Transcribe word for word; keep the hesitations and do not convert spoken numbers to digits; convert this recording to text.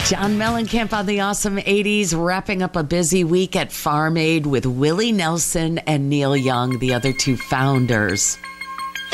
John Mellencamp on the Awesome eighties, wrapping up a busy week at Farm Aid with Willie Nelson and Neil Young, the other two founders.